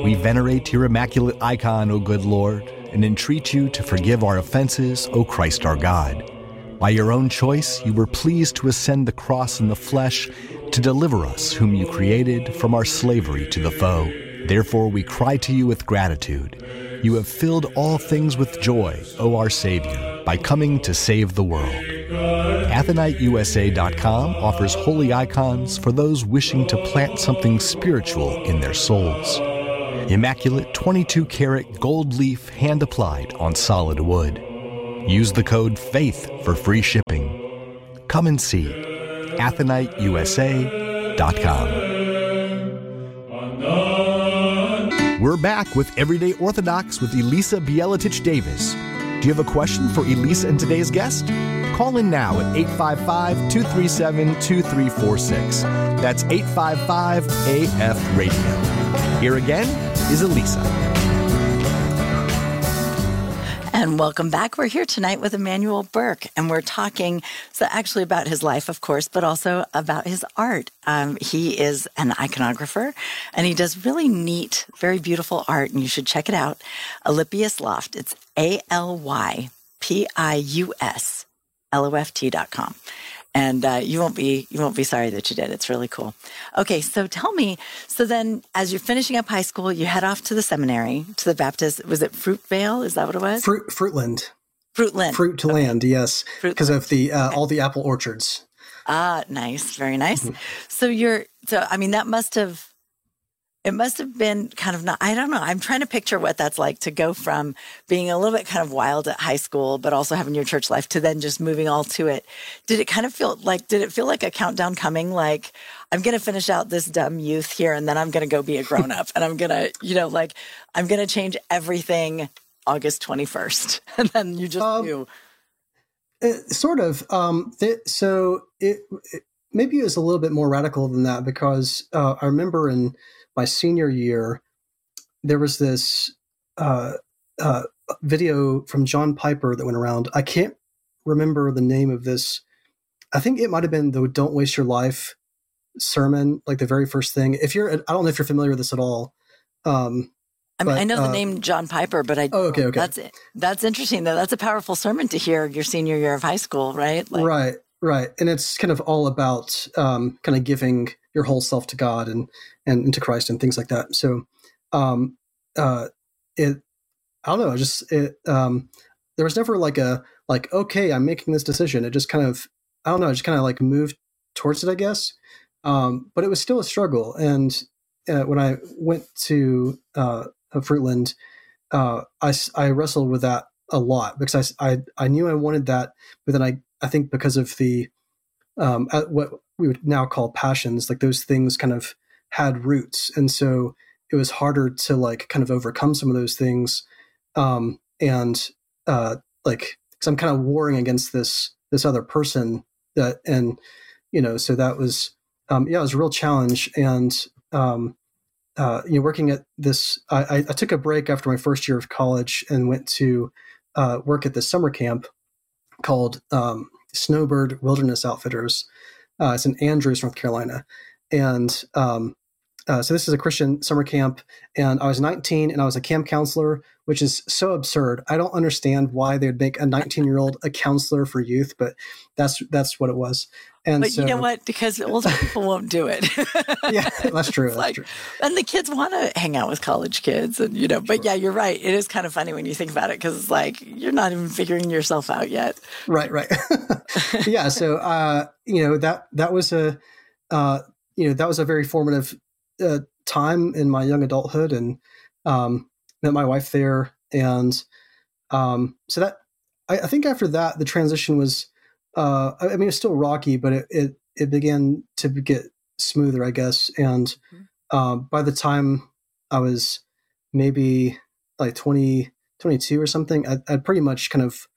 We venerate your immaculate icon, O good Lord, and entreat you to forgive our offenses, O Christ our God. By your own choice, you were pleased to ascend the cross in the flesh to deliver us, whom you created, from our slavery to the foe. Therefore, we cry to you with gratitude. You have filled all things with joy, O our Savior, by coming to save the world. AtheniteUSA.com offers holy icons for those wishing to plant something spiritual in their souls. Immaculate 22-karat gold leaf hand-applied on solid wood. Use the code FAITH for free shipping. Come and see. AtheniteUSA.com. We're back with Everyday Orthodox with Elisa Bieletich-Davis. Do you have a question for Elisa and today's guest? Call in now at 855-237-2346. That's 855-AF-RADIO. Here again is Elisa. And welcome back. We're here tonight with Emanuel Burke, and we're talking actually about his life, of course, but also about his art. He is an iconographer, and he does really neat, very beautiful art, and you should check it out. Alypius Loft. It's ALYPIUSLOFT.com. And you won't be sorry that you did. It's really cool. Okay, so tell me, so then as you're finishing up high school, you head off to the seminary, to the Baptist, was it Fruitvale? Is that what it was? Fruitland. Fruitland. Fruit to land, yes. Because of the all the apple orchards. Ah, nice. Very nice. Mm-hmm. It must have been kind of I don't know. I'm trying to picture what that's like to go from being a little bit kind of wild at high school, but also having your church life to then just moving all to it. Did it feel like a countdown coming? Like, I'm going to finish out this dumb youth here and then I'm going to go be a grown up and I'm going to, I'm going to change everything August 21st. And then you just do. Sort of. Maybe it was a little bit more radical than that because I remember in my senior year, there was this video from John Piper that went around. I can't remember the name of this. I think it might have been the "Don't Waste Your Life" sermon, like the very first thing. I don't know if you're familiar with this at all. I know the name John Piper, but okay. That's interesting though. That's a powerful sermon to hear your senior year of high school, right? Right. And it's kind of all about kind of giving your whole self to God and to Christ and things like that. So I don't know, there was never okay, I'm making this decision. It just kind of, I don't know, just kind of like moved towards it, I guess. But it was still a struggle. And when I went to Fruitland, I wrestled with that a lot because I knew I wanted that, but then I think because of the what we would now call passions, like those things kind of had roots, and so it was harder to like kind of overcome some of those things, because I'm kind of warring against this other person so that was it was a real challenge. And working at this, I took a break after my first year of college and went to work at this summer camp called Snowbird Wilderness Outfitters. It's in Andrews, North Carolina. And so this is a Christian summer camp. And I was 19 and I was a camp counselor, which is so absurd. I don't understand why they would make a 19-year-old a counselor for youth, but that's what it was. But you know what? Because older people won't do it. Yeah, that's true. That's true. And the kids want to hang out with college kids, and Sure. But yeah, you're right. It is kind of funny when you think about it because it's like you're not even figuring yourself out yet. Right. Yeah. So that was a very formative time in my young adulthood, and met my wife there, and so that I think after that the transition was. It was still rocky, but it began to get smoother, I guess. And by the time I was maybe like 20, 22 or something, I'd pretty much kind of,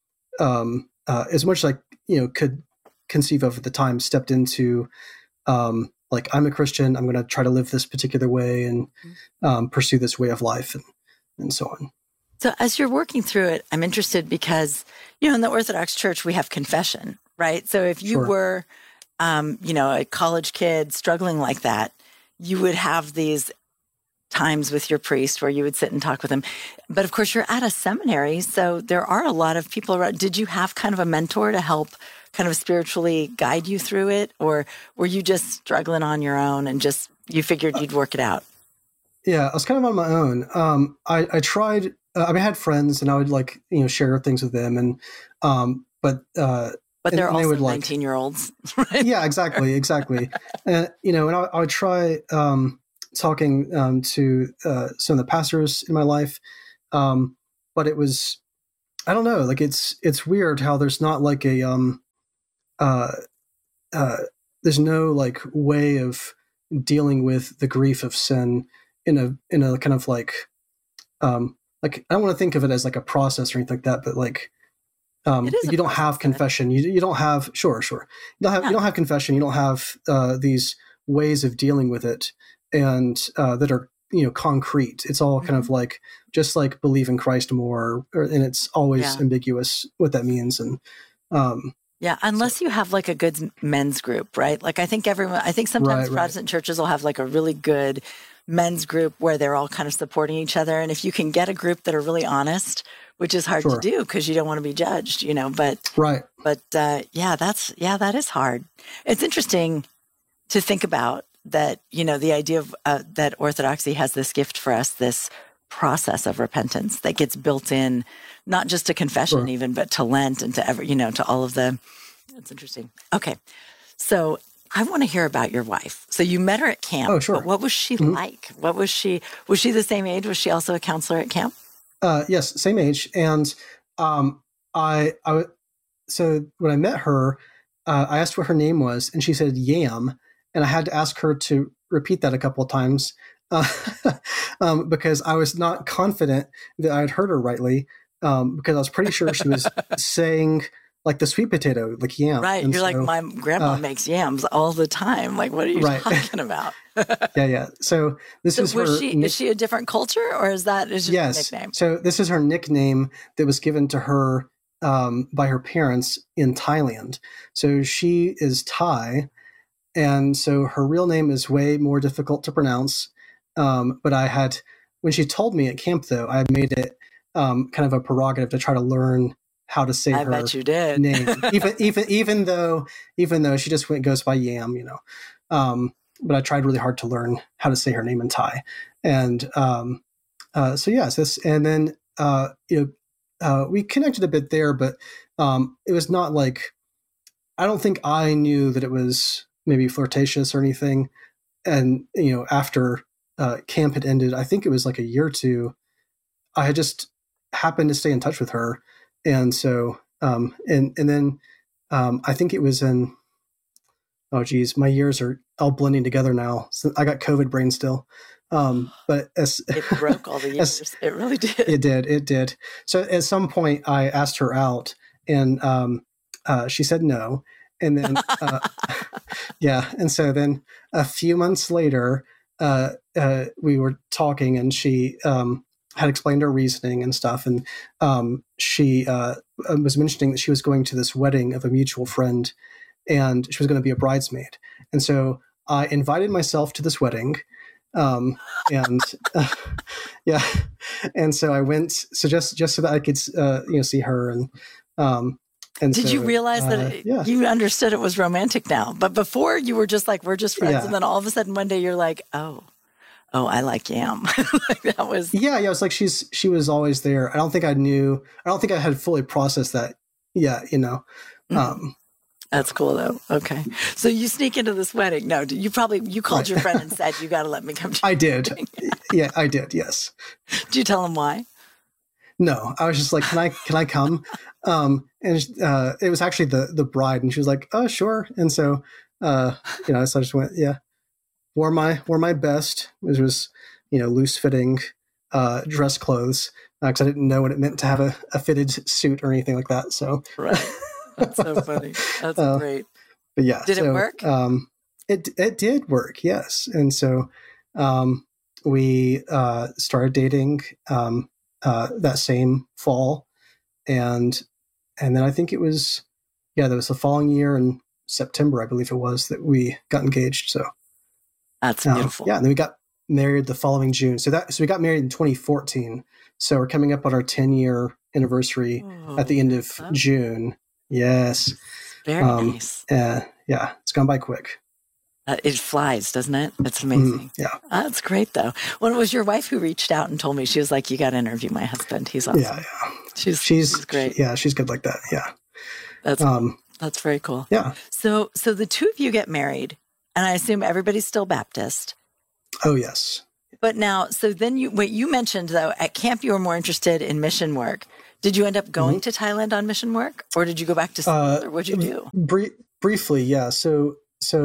as much as I could conceive of at the time, stepped into I'm a Christian. I'm going to try to live this particular way and pursue this way of life and so on. So as you're working through it, I'm interested because, in the Orthodox Church, we have confession, right? So if you were, a college kid struggling like that, you would have these times with your priest where you would sit and talk with him. But of course, you're at a seminary, so there are a lot of people around. Did you have kind of a mentor to help kind of spiritually guide you through it? Or were you just struggling on your own and just, you figured you'd work it out? Yeah, I was kind of on my own. I tried, I mean, I had friends and I would like, share things with them but they're and they also would 19-year-olds, right? Yeah, exactly. And I would try talking to some of the pastors in my life, but it was, I don't know, like it's weird how there's not like a there's no like way of dealing with the grief of sin in a kind of like I don't want to think of it as like a process or anything like that, but like you don't have confession. You don't have sure. You don't have confession. You don't have these ways of dealing with it, and that are concrete. It's all kind of like just like believe in Christ more, and it's always ambiguous what that means. And unless you have like a good men's group, right? Like I think sometimes Protestant churches will have like a really good men's group where they're all kind of supporting each other, and if you can get a group that are really honest, which is hard to do because you don't want to be judged, but that is hard. It's interesting to think about that, the idea of that Orthodoxy has this gift for us, this process of repentance that gets built in, not just to confession even, but to Lent and to to all of the, it's interesting. Okay. So I want to hear about your wife. So you met her at camp. Oh, sure. But what was she like? Was she the same age? Was she also a counselor at camp? Yes, same age. And so when I met her, I asked what her name was, and she said Yam, and I had to ask her to repeat that a couple of times because I was not confident that I had heard her rightly, because I was pretty sure she was saying like the sweet potato, like yam. Right. And you're like, my grandma makes yams all the time. Like, what are you talking about? Yeah. So this is her. Is she a different culture, or is just a nickname? So this is her nickname that was given to her by her parents in Thailand. So she is Thai, and so her real name is way more difficult to pronounce. But when she told me at camp, though, I had made it kind of a prerogative to try to learn how to say her bet you did. name, even though she just goes by Yam, but I tried really hard to learn how to say her name in Thai. And and then we connected a bit there, but it was not like, I don't think I knew that it was maybe flirtatious or anything. And after camp had ended, I think it was like a year or two, I had just happened to stay in touch with her. And so, and then I think it was in, oh geez, my years are all blending together now. So I got COVID brain still. But it broke all the years. It really did. It did. So at some point I asked her out, and she said no. And then, And so then a few months later, we were talking, and she, had explained her reasoning and stuff. And she was mentioning that she was going to this wedding of a mutual friend, and she was going to be a bridesmaid. And so I invited myself to this wedding. And so I went, so just so that I could, see her. And did you realize that you understood it was romantic now? But before you were just like, we're just friends. And then all of a sudden one day you're like, oh, I like yam. Like that was. Yeah. It was like, she was always there. I don't think I had fully processed that. Yeah. That's cool though. Okay. So you sneak into this wedding. No, you called your friend and said, you got to let me come to I did. Yeah, I did. Yes. Did you tell him why? No, I was just like, can I come? And it was actually the bride, and she was like, oh, sure. And so, so I just went, wore my best, which was, loose fitting, dress clothes. Cause I didn't know what it meant to have a fitted suit or anything like that. So, right. That's so funny. That's great. But yeah. Did it work? It did work. Yes. And so, we, started dating, that same fall. And then I think it was, there was the following year in September, I believe it was, that we got engaged. So that's beautiful. And then we got married the following June. So we got married in 2014. So we're coming up on our 10-year anniversary at the end of June. Yes. Very nice. Yeah, it's gone by quick. It flies, doesn't it? It's amazing. Yeah. That's great, though. Well, it was your wife who reached out and told me. She was like, you got to interview my husband. He's awesome. Yeah. She's great. Yeah, she's good like that. Yeah. That's very cool. Yeah. So the two of you get married, and I assume everybody's still Baptist. Oh, yes. But now, so then you mentioned, though, at camp you were more interested in mission work. Did you end up going to Thailand on mission work, or did you go back to school, or what'd you do? Briefly, yeah. So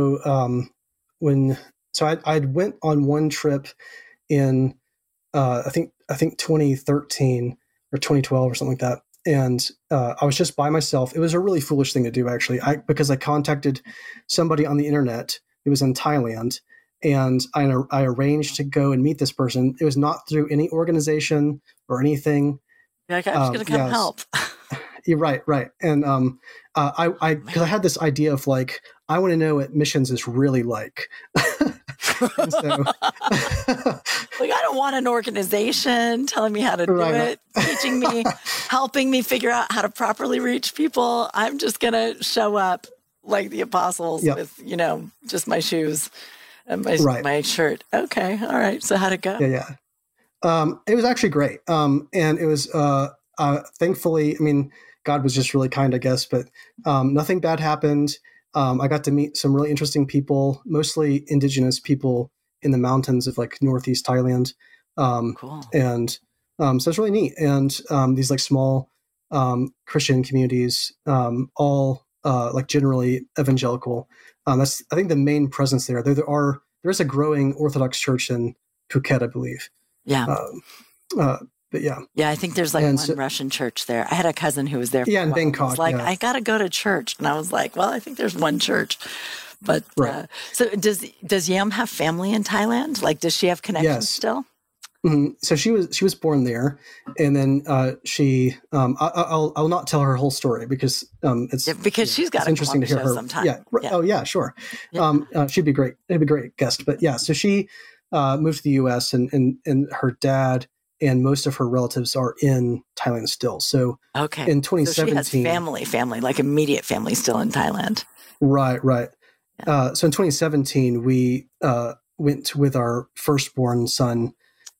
I'd went on one trip in I think 2013 or 2012 or something like that, and I was just by myself. It was a really foolish thing to do, actually, because I contacted somebody on the internet who was in Thailand, and I arranged to go and meet this person. It was not through any organization or anything. You're like, I'm just going to come help. You're right. And because I had this idea of like, I want to know what missions is really like. And so, like, I don't want an organization telling me how to do it, teaching me, helping me figure out how to properly reach people. I'm just going to show up like the apostles with, just my shoes and my shirt. Okay. All right. So how'd it go? Yeah. It was actually great. And it was, thankfully, I mean, God was just really kind, I guess, but nothing bad happened. I got to meet some really interesting people, mostly indigenous people in the mountains of like Northeast Thailand. Cool. And so it's really neat. And these like small Christian communities, all like generally evangelical. That's, I think, the main presence there. There's a growing Orthodox church in Phuket, I believe. Yeah. But yeah. Yeah, I think there's like one Russian church there. I had a cousin who was there. Yeah, in Bangkok. Was like, I got to go to church. And I was like, well, I think there's one church. But so does Yam have family in Thailand? Like, does she have connections still? Mm-hmm. So she was born there, and then she I'll not tell her whole story because she's got interesting to hear her sometime. Yeah. Oh yeah, sure. Yeah. She'd be great. It'd be a great guest. But yeah, so she moved to the U.S. and her dad and most of her relatives are in Thailand still. So in 2017, so she has family, like immediate family still in Thailand. Right. Yeah. So in 2017, we went with our firstborn son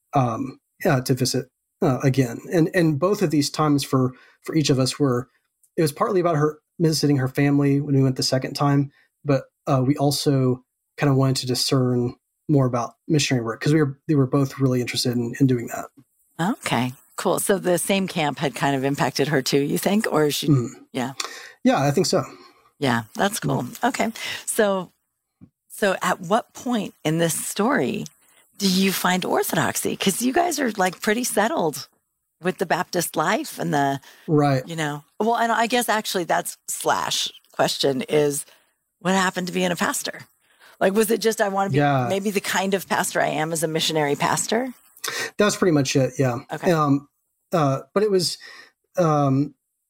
to visit again, and both of these times for each of us it was partly about her visiting her family when we went the second time, but we also kind of wanted to discern more about missionary work because we were both really interested in doing that. Okay, cool. So the same camp had kind of impacted her too, you think, or is she? Yeah, I think so. Yeah, that's cool. Okay, so at what point in this story do you find orthodoxy? Because you guys are like pretty settled with the Baptist life and the right. Well, and I guess actually that's / question is what happened to being a pastor? Like, was it just I want to be maybe the kind of pastor I am as a missionary pastor? That's pretty much it. Yeah. Okay. But it was, but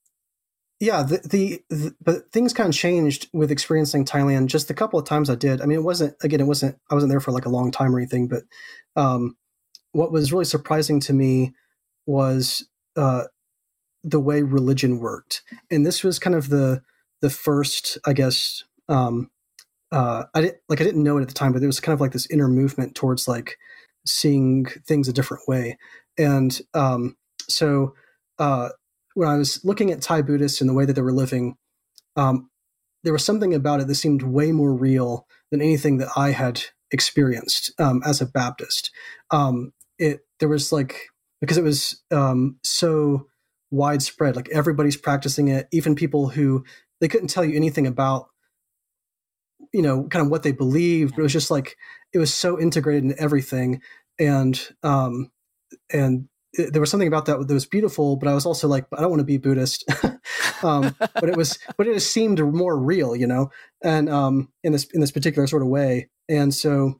things kind of changed with experiencing Thailand. Just a couple of times I did. I mean, I wasn't there for like a long time or anything, but what was really surprising to me was the way religion worked. And this was kind of the first, I guess, I didn't know it at the time, but there was kind of like this inner movement towards like seeing things a different way. And so when I was looking at Thai Buddhists and the way that they were living, there was something about it that seemed way more real than anything that I had experienced as a Baptist. There was like, because it was so widespread, like everybody's practicing it, even people who they couldn't tell you anything about, kind of what they believed, but it was just like, it was so integrated in everything. And there was something about that was beautiful, but I was also like, I don't want to be Buddhist. But it just seemed more real, and in this particular sort of way. And so,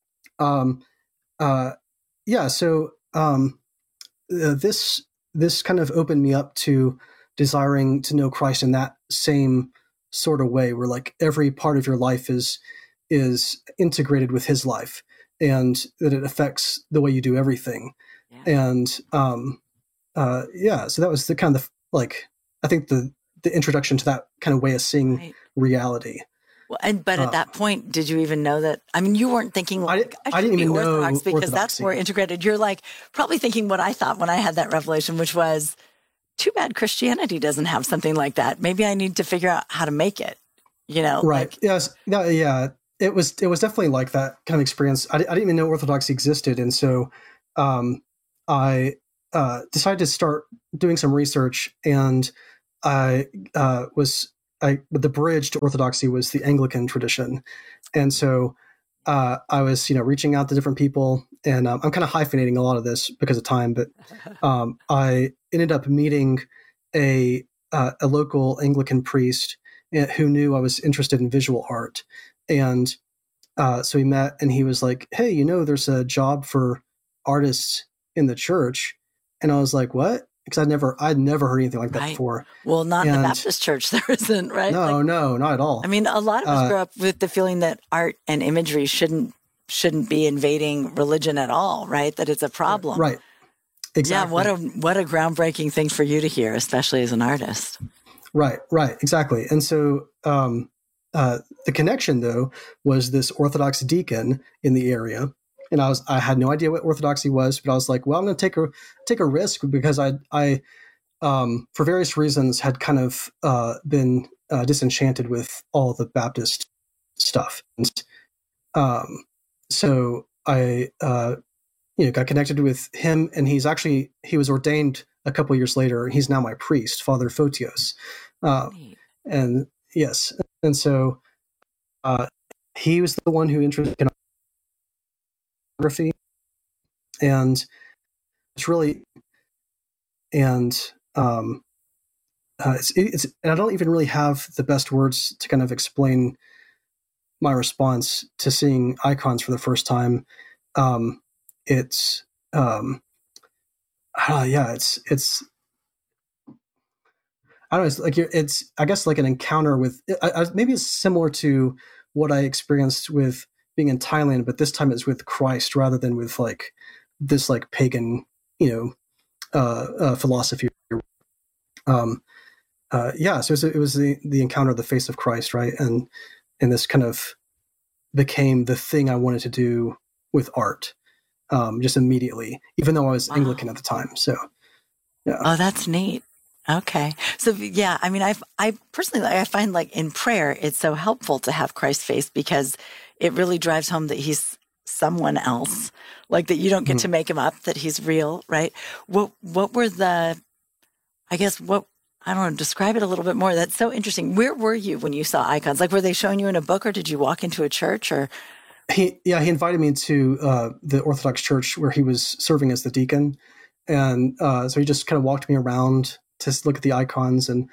this kind of opened me up to desiring to know Christ in that same sort of way, where like every part of your life is integrated with his life. and that it affects the way you do everything. Yeah. And so that was the kind of like, I think the introduction to that kind of way of seeing Right. reality. Well, but at that point, did you even know that? I mean, you weren't thinking like, I didn't should be even know Orthodox because that's Orthodoxy. more integrated. You're like probably thinking what I thought when I had that revelation, which was, too bad Christianity doesn't have something like that. Maybe I need to figure out how to make it, Right. Like, Yes. Yeah. It was definitely like that kind of experience. I didn't even know Orthodoxy existed. And so I decided to start doing some research, and the bridge to Orthodoxy was the Anglican tradition. And so I was, reaching out to different people, and I'm kind of hyphenating a lot of this because of time, but I ended up meeting a local Anglican priest who knew I was interested in visual art. And so we met, and he was like, "Hey, there's a job for artists in the church." And I was like, "What?" Because I'd never heard anything like that right. before. Well, not in the Baptist church, there isn't, right? No, not at all. I mean, a lot of us grew up with the feeling that art and imagery shouldn't be invading religion at all, right? That it's a problem. Right. Exactly. Yeah, what a groundbreaking thing for you to hear, especially as an artist. Right, exactly. And so the connection, though, was this Orthodox deacon in the area, and I had no idea what Orthodoxy was, but I was like, well, I'm going to take a risk because I for various reasons had kind of been disenchanted with all the Baptist stuff, and so I got connected with him, and he was ordained a couple years later. He's now my priest, Father Photios. And yes, and so he was the one who interested in iconography, and it's really, and it's and I don't even really have the best words to kind of explain my response to seeing icons for the first time. It's it's I don't know. It's like it's I guess like an encounter with maybe it's similar to what I experienced with being in Thailand, but this time it's with Christ rather than with like this like pagan philosophy. So it was the encounter of the face of Christ, right? And this kind of became the thing I wanted to do with art, just immediately, even though I was Anglican at the time. So yeah. Oh, that's neat. Okay. So yeah, I mean, I personally, I find like in prayer, it's so helpful to have Christ's face because it really drives home that he's someone else, like that you don't get to make him up, that he's real, right? What were I don't know, describe it a little bit more. That's so interesting. Where were you when you saw icons? Like, were they showing you in a book, or did you walk into a church, or? He invited me to the Orthodox church where he was serving as the deacon. And so he just kind of walked me around to look at the icons, and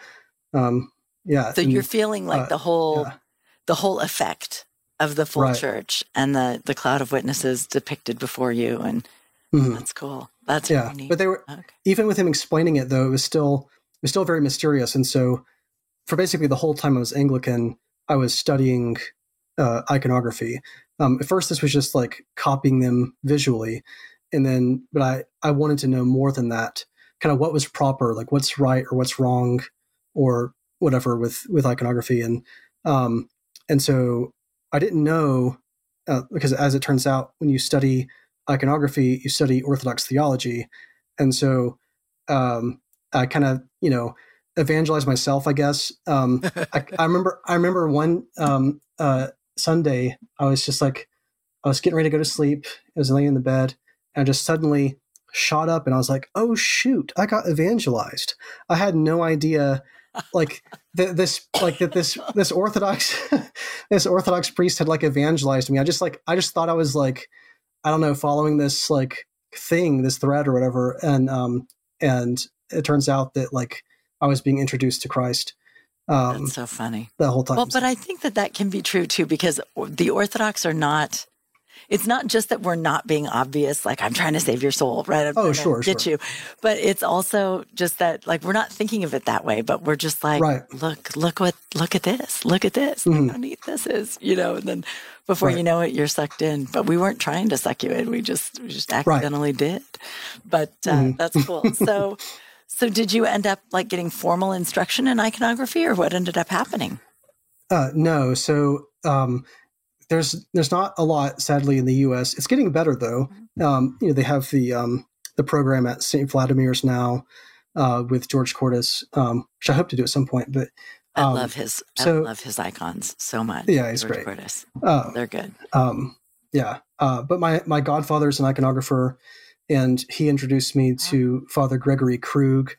So you're feeling like the whole effect of the full church and the cloud of witnesses depicted before you, and that's cool. That's really neat. But they were even with him explaining it, though, it was still very mysterious. And so for basically the whole time I was Anglican, I was studying iconography. At first, this was just like copying them visually. But I wanted to know more than that, kind of what was proper, like what's right or what's wrong or whatever with iconography. And so I didn't know, because as it turns out, when you study iconography, you study Orthodox theology. And so I kind of, evangelized myself, I guess. I remember one Sunday, I was just like, I was getting ready to go to sleep. I was laying in the bed, and I just suddenly shot up, and I was like, "Oh shoot! I got evangelized." I had no idea, like this Orthodox this Orthodox priest had like evangelized me. I just thought I was like, I don't know, following this like thing, this thread or whatever, and it turns out that like I was being introduced to Christ. That's so funny. The whole time. Well, but I think that can be true too, because the Orthodox are not. it's not just that we're not being obvious, like I'm trying to save your soul, right? I'm trying to get you. But it's also just that, like, we're not thinking of it that way, but we're just like, look at this. Look at this. Look how neat this is, and then before you know it, you're sucked in. But we weren't trying to suck you in. We just accidentally did. But that's cool. So did you end up like getting formal instruction in iconography, or what ended up happening? No. So there's not a lot, sadly, in the U.S. It's getting better though. They have the program at St. Vladimir's now with George Cordes, which I hope to do at some point. But I love his icons so much. Yeah, he's George great. Cordes. They're good. But my godfather's an iconographer, and he introduced me to Father Gregory Krug,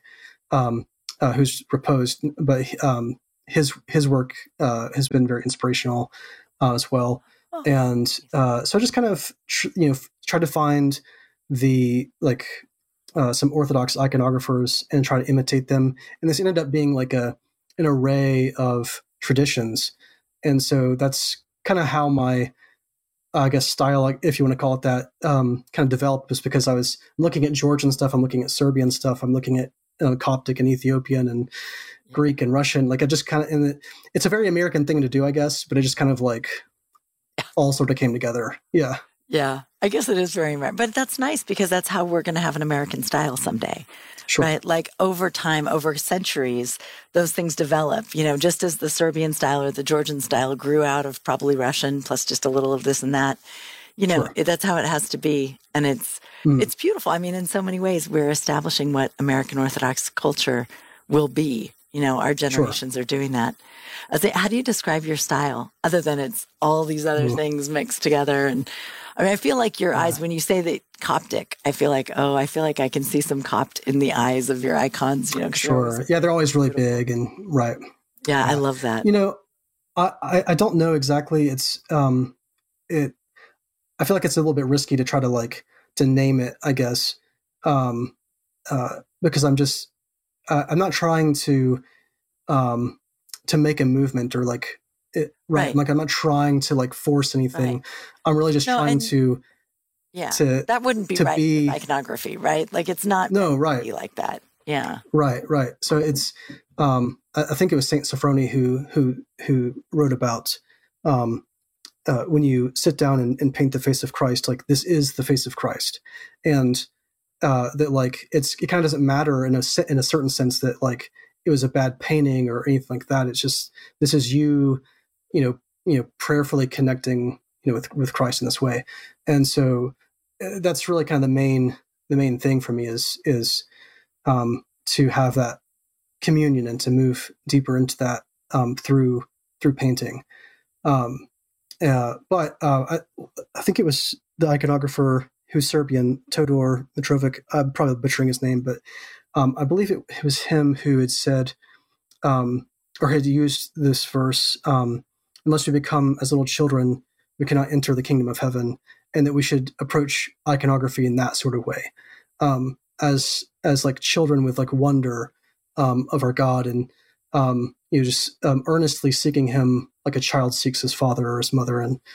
who's reposed, but his work has been very inspirational as well. And so I just kind of tried to find the some Orthodox iconographers and try to imitate them, and this ended up being like an array of traditions. And so that's kind of how my style, if you want to call it that, kind of developed, was because I was looking at Georgian stuff, I'm looking at Serbian stuff, I'm looking at Coptic and Ethiopian and Greek and Russian. Like I just kind of, and it's a very American thing to do, I guess, but it just kind of like all sort of came together. Yeah. Yeah. I guess it is very American, but that's nice because that's how we're going to have an American style someday. Sure. Right? Like over time, over centuries, those things develop, just as the Serbian style or the Georgian style grew out of probably Russian plus just a little of this and that, that's how it has to be. And it's beautiful. I mean, in so many ways, we're establishing what American Orthodox culture will be. Our generations are doing that. How do you describe your style other than it's all these other things mixed together? And I mean, I feel like your eyes, when you say the Coptic, I feel like I can see some Copt in the eyes of your icons, Sure. Yeah, they're always really big and right. Yeah, I love that. I don't know exactly. It's I feel like it's a little bit risky to try to name it, I guess, because I'm not trying to make a movement or right. Like I'm not trying to force anything. Right. I'm really just trying to. Yeah, that wouldn't be right with iconography, right? Like it's not right like that. Yeah. Right. So it's I think it was Saint Sophrony who wrote about when you sit down and paint the face of Christ, like this is the face of Christ, and that it kind of doesn't matter in a certain sense that it was a bad painting or anything like that. It's just this is you prayerfully connecting with Christ in this way, and so that's really kind of the main thing for me is to have that communion and to move deeper into that through painting. But I think it was the iconographer who's Serbian, Todor Mitrovic. I'm probably butchering his name, but I believe it was him who had said or had used this verse, unless we become as little children, we cannot enter the kingdom of heaven, and that we should approach iconography in that sort of way, as like children with wonder of our God, and just earnestly seeking Him like a child seeks his father or his mother, and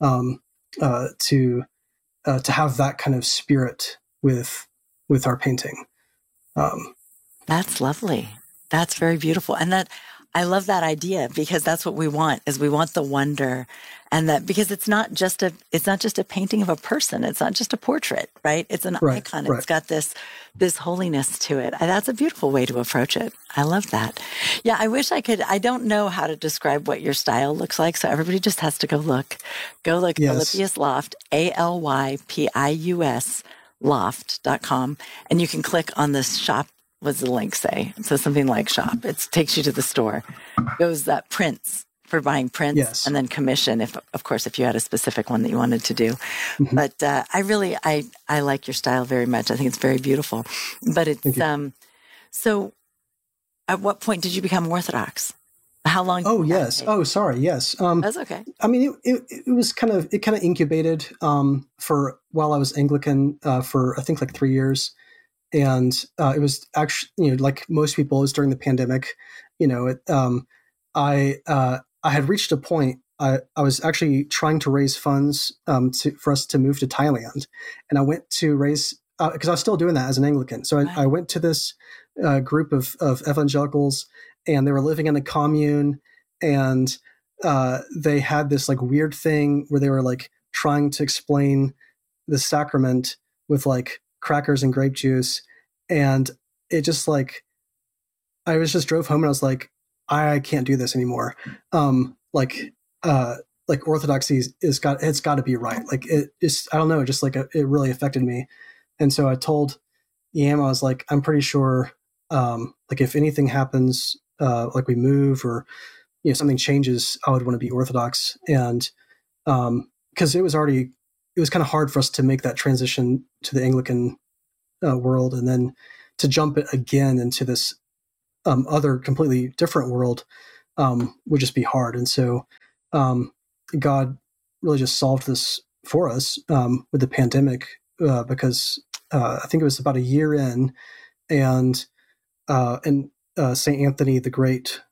to have that kind of spirit with our painting. That's lovely. That's very beautiful, and I love that idea because that's what we want. Is we want the wonder, and that because it's not just a painting of a person. It's not just a portrait, right? It's an icon. Right. It's got this holiness to it. That's a beautiful way to approach it. I love that. Yeah, I wish I could. I don't know how to describe what your style looks like, so everybody just has to go look. Yes. Alypius Loft, ALYPIUS loft.com, and you can click on this shop. What's the link say? It says something like shop. It takes you to the store. It goes that prints for buying prints, yes. And then commission if you had a specific one that you wanted to do. Mm-hmm. But I like your style very much. I think it's very beautiful. But it's so. At what point did you become Orthodox? How long? Oh yes. Oh sorry. Yes. That's okay. I mean, it was kind of incubated for while I was Anglican for I think 3 years. And it was actually, like most people, it was during the pandemic. I had reached a point. I was actually trying to raise funds for us to move to Thailand, and I went to raise because I was still doing that as an Anglican. So I went to this group of evangelicals, and they were living in a commune, and they had this like weird thing where they were like trying to explain the sacrament with like crackers and grape juice, and it just like I was just drove home and I was like, I can't do this anymore. Like orthodoxy it's got to be right. Like it just I don't know, just like it really affected me. And so I told Yam, I was like, I'm pretty sure like if anything happens, like we move or something changes, I would want to be Orthodox. And because it was kind of hard for us to make that transition to the Anglican world, and then to jump it again into this other completely different world would just be hard. And so God really just solved this for us with the pandemic because I think it was about a year in, and St. Anthony the Great,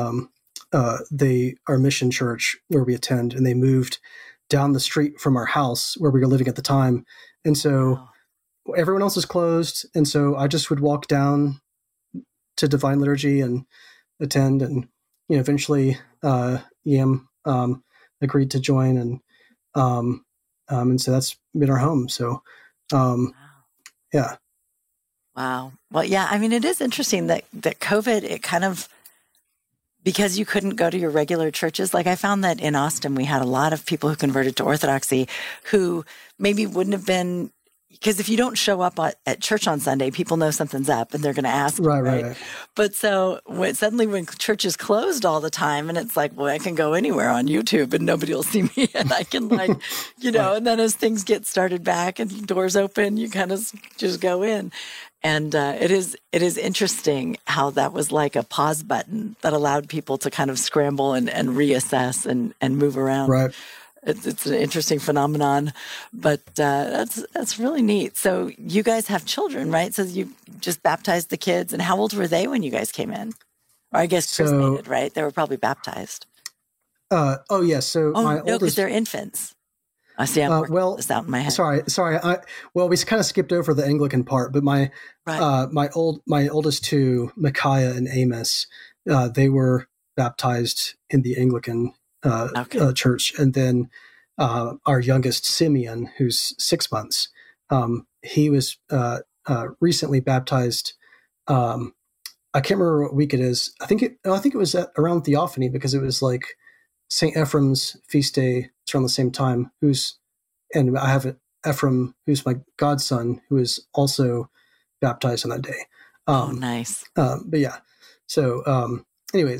our mission church where we attend, and they moved down the street from our house where we were living at the time. And so everyone else is closed. And so I just would walk down to Divine Liturgy and attend. And, eventually Yam agreed to join. And so that's been our home. So, yeah. Wow. Well, yeah, I mean, it is interesting that COVID, it kind of, because you couldn't go to your regular churches, like I found that in Austin, we had a lot of people who converted to Orthodoxy who maybe wouldn't have been, because if you don't show up at church on Sunday, people know something's up and they're going to ask. Right. But so suddenly when churches closed all the time, and it's like, well, I can go anywhere on YouTube and nobody will see me, and I can like, right. And then as things get started back and doors open, you kind of just go in. And it is interesting how that was like a pause button that allowed people to kind of scramble and reassess and move around. Right. It's an interesting phenomenon, but that's really neat. So you guys have children, right? So you just baptized the kids, and how old were they when you guys came in? Or I guess chrismated, right? They were probably baptized. Yeah. So my oldest, because they're infants. I see. I'm working this out in my head. Sorry. We kind of skipped over the Anglican part, but my oldest two, Micaiah and Amos, they were baptized in the Anglican church, and then our youngest, Simeon, who's 6 months, he was recently baptized. I can't remember what week it is. I think it was around Theophany, because it was like St. Ephraim's feast day. It's around the same time. And I have Ephraim, who's my godson, who is also baptized on that day. Nice. But yeah. So anyway,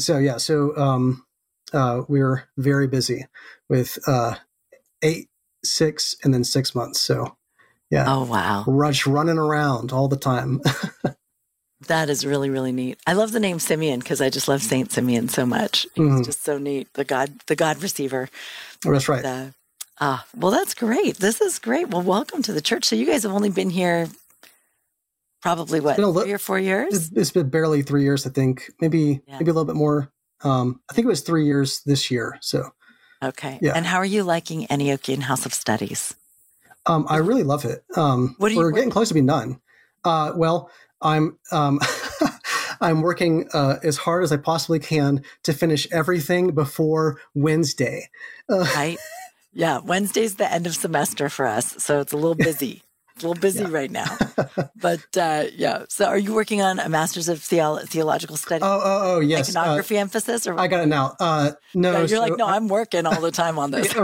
we're very busy with 8, 6, and then 6 months. So yeah. Oh wow. Running around all the time. That is really, really neat. I love the name Simeon because I just love Saint Simeon so much. He's just so neat. The God receiver. Oh, that's right. Well, that's great. This is great. Well, welcome to the church. So you guys have only been here probably 3 or 4 years? It's been barely 3 years, I think. Maybe a little bit more. I think it was 3 years this year. So. Okay. Yeah. And how are you liking Antiochian House of Studies? I really love it. We're getting close to being done. Well, I'm I'm working as hard as I possibly can to finish everything before Wednesday. Right. Yeah. Wednesday's the end of semester for us, so it's a little busy. It's a little busy right now. But yeah. So are you working on a Master's of Theological Studies? Oh, yes. Iconography emphasis? Or I got it now. No. You're like, no, I'm working all the time on this.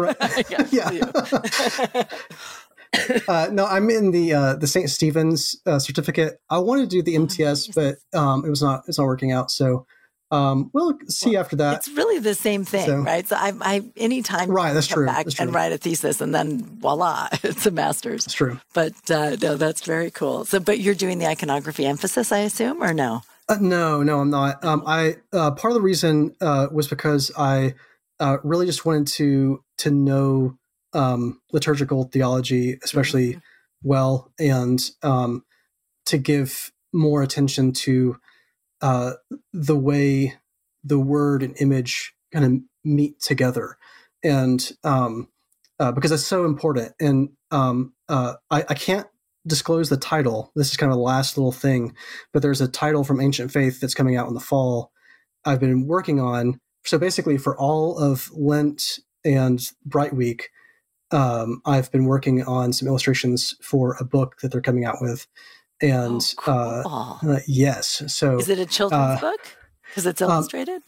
No, I'm in the St. Stephen's certificate. I wanted to do the MTS, but it's not working out. So we'll see after that. It's really the same thing, right? So I anytime that's come true. back and write a thesis, and then voila, it's a master's. That's true. But no, that's very cool. So, but you're doing the iconography emphasis, I assume, or no? No, I'm not. I part of the reason was because I really just wanted to know liturgical theology, especially well, and to give more attention to the way the word and image kind of meet together. because it's so important. And I can't disclose the title. This is kind of the last little thing, but there's a title from Ancient Faith that's coming out in the fall. I've been working on. So basically, for all of Lent and Bright Week, I've been working on some illustrations for a book that they're coming out with. And cool. yes, so is it a children's book? Because it's illustrated.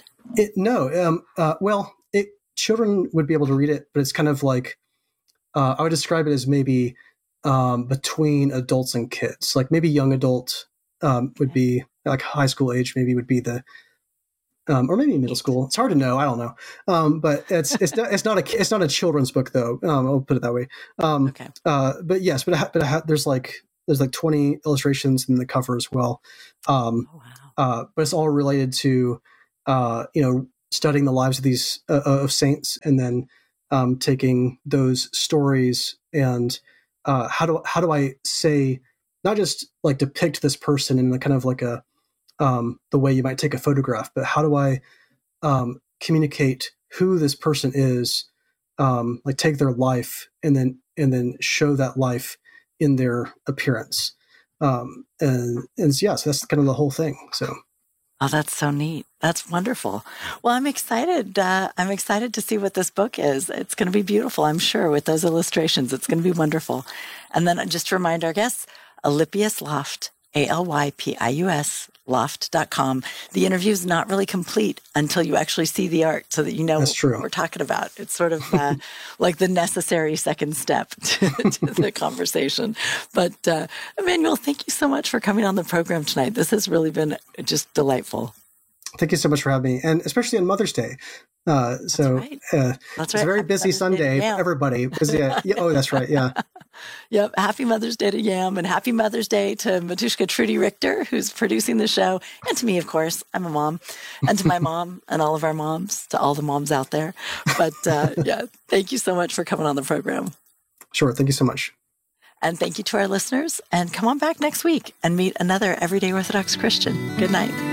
Children would be able to read it, but it's kind of like I would describe it as maybe between adults and kids. Like maybe young adult would be like high school age. Maybe would be the or maybe middle school. It's hard to know. I don't know. But it's not a children's book though. I'll put it that way. Okay. But yes, there's like 20 illustrations in the cover as well. But it's all related to studying the lives of these of saints, and then taking those stories and how do I say, not just like depict this person in the kind of like a the way you might take a photograph, but how do I communicate who this person is, like take their life and then show that life in their appearance. So that's kind of the whole thing. So. Oh, that's so neat. That's wonderful. Well, I'm excited. I'm excited to see what this book is. It's going to be beautiful, I'm sure, with those illustrations. It's going to be wonderful. And then just to remind our guests, Alypius Loft, Alypius Loft.com. The interview is not really complete until you actually see the art, so that you know what we're talking about. It's sort of like the necessary second step to the conversation. But Emmanuel, thank you so much for coming on the program tonight. This has really been just delightful. Thank you so much for having me, and especially on Mother's Day. It's a very busy Sunday for everybody. Oh, that's right. Yeah. Yep. Happy Mother's Day to Yam, and happy Mother's Day to Matushka Trudy Richter, who's producing the show, and to me, of course. I'm a mom, and to my mom and all of our moms, to all the moms out there. But thank you so much for coming on the program. Sure. Thank you so much. And thank you to our listeners. And come on back next week and meet another Everyday Orthodox Christian. Good night.